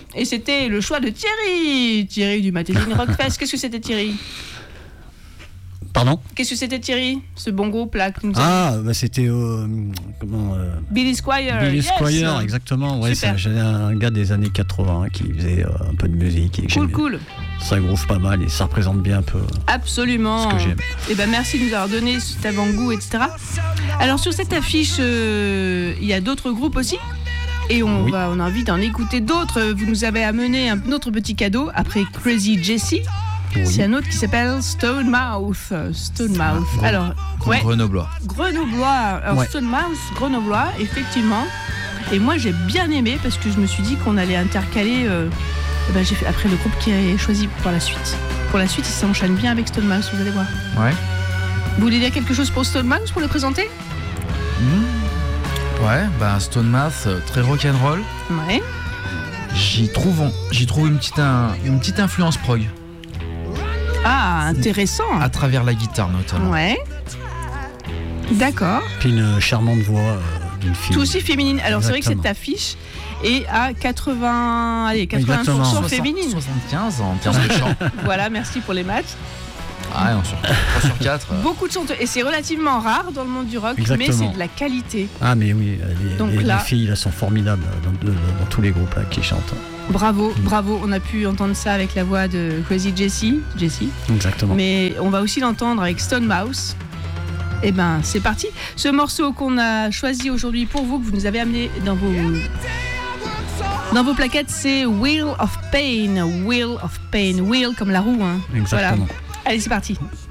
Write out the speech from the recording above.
Et c'était le choix de Thierry du Magazine Rockfest. Qu'est-ce que c'était, Thierry ? Pardon ? Qu'est-ce que c'était, Thierry ? Ce bon groupe là que nous c'était Billy Squier. Billy Yes. Squier, exactement. Ouais, j'avais un gars des années 80 qui faisait un peu de musique. Et Cool. Ça groove pas mal et ça représente bien un peu Absolument. ce que j'aime. Et merci de nous avoir donné cet avant-goût, etc. Alors sur cette affiche, il y a d'autres groupes aussi. Et on a envie d'en écouter d'autres. Vous nous avez amené un autre petit cadeau après Crazy Jessie. Oui. C'est un autre qui s'appelle Stone Mouth. Alors, Grenoblois. Alors, Stone Mouth, Grenoblois, effectivement. Et moi, j'ai bien aimé parce que je me suis dit qu'on allait intercaler. J'ai fait après le groupe qui est choisi pour la suite. Pour la suite, il s'enchaîne bien avec Stone Mouth, vous allez voir. Ouais. Vous voulez dire quelque chose pour Stone Mouth pour le présenter ? Ouais, Stone Mouth, très rock'n'roll. Ouais. J'y trouve une petite influence prog. Ah, intéressant. À travers la guitare notamment. Ouais. D'accord. Puis une charmante voix d'une fille. Tout aussi féminine. Alors c'est vrai que cette Exactement. affiche est à 80% féminine. 75 en termes de chant. Voilà, merci pour les maths. Ah, 3 sur 4. Beaucoup de chanteurs. Et c'est relativement rare dans le monde du rock, Exactement. mais c'est de la qualité. Ah mais oui, Donc les là- filles là, sont formidables dans tous les groupes là, qui chantent. Bravo. On a pu entendre ça avec la voix de Crazy Jessie. Exactement. Mais on va aussi l'entendre avec Stone Mouth. C'est parti. Ce morceau qu'on a choisi aujourd'hui pour vous, que vous nous avez amené dans vos plaquettes, c'est Wheel of Pain. Wheel comme la roue. Hein. Exactement. Voilà. Allez, c'est parti.